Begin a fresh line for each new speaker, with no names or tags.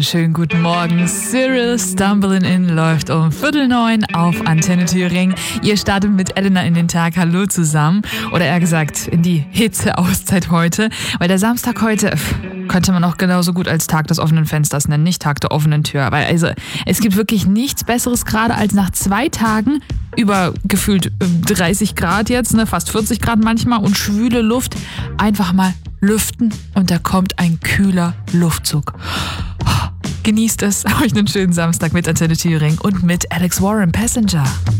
wunderschönen guten Morgen. Cyril Stumbling In läuft um 8:45 auf Antenne Thüringen. Ihr startet mit Elena in den Tag. Hallo zusammen. Oder eher gesagt, in die Hitze-Auszeit heute. Weil der Samstag heute könnte man auch genauso gut als Tag des offenen Fensters nennen, nicht Tag der offenen Tür. Weil also es gibt wirklich nichts Besseres gerade als nach 2 Tagen über gefühlt 30 Grad jetzt, fast 40 Grad manchmal und schwüle Luft, einfach mal lüften und da kommt ein kühler Luftzug. Genießt es, euch einen schönen Samstag mit Antenne Thüringen und mit Alex Warren, Passenger.